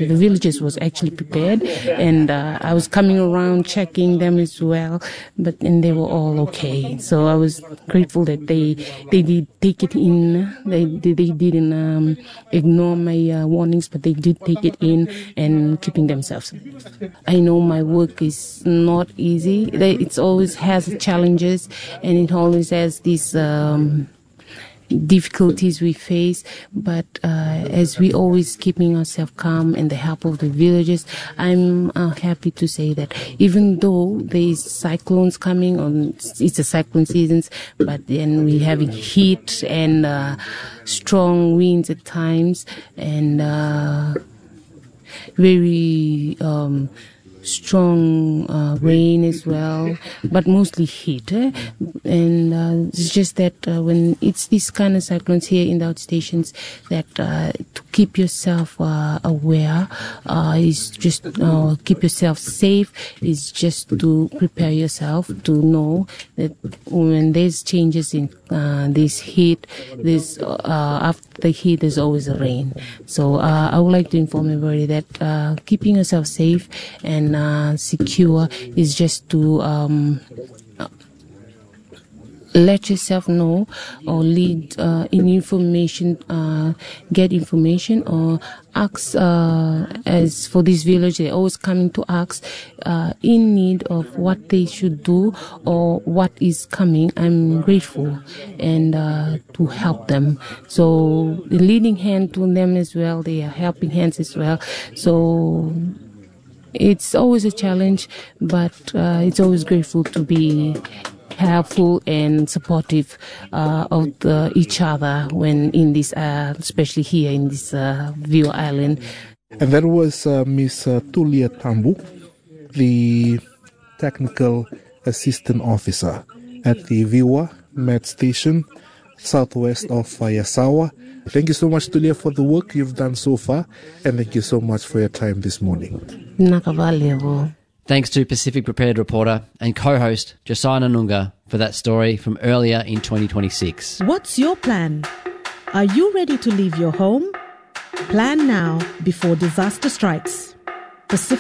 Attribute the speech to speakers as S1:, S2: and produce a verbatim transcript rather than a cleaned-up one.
S1: the villagers was actually prepared, and uh, I was coming around checking them as well, but and they were all okay. So I was grateful that they they did take it in. They they, they didn't um, ignore my uh, warnings, but they did take it in and keeping themselves. I know my work is not easy. It always has challenges, and it always has these um, difficulties we face, but uh, as we always keeping ourselves calm and the help of the villagers, I'm uh, happy to say that even though there is cyclones coming, on it's a cyclone season, but then we having heat and uh, strong winds at times, and uh, very um, strong uh, rain as well, but mostly heat. Eh? And uh, it's just that uh, when it's these kind of cyclones here in the outstations, that uh, to keep yourself uh, aware uh, is just uh, keep yourself safe, is just to prepare yourself to know that when there's changes in uh, this heat, this uh, after the heat there's always a rain. So uh, I would like to inform everybody that uh, keeping yourself safe and Uh, secure is just to um, let yourself know or lead uh, in information, uh, get information or ask, uh, as for this village, they're always coming to ask uh, in need of what they should do or what is coming. I'm grateful and uh, to help them. So the leading hand to them as well, they are helping hands as well. So it's always a challenge, but uh, it's always grateful to be helpful and supportive uh, of the, each other when in this, uh, especially here in this uh, Viwa Island.
S2: And that was uh, Miss Uh, Tulia Tambu, the Technical Assistant Officer at the Viwa Med Station, southwest of Yasawa. Thank you so much, Tulia, for the work you've done so far, and thank you so much for your time this morning.
S3: Thanks to Pacific Prepared reporter and co-host Josiah Nunga for that story from earlier in twenty twenty-six.
S4: What's your plan? Are you ready to leave your home? Plan now before disaster strikes. Pacific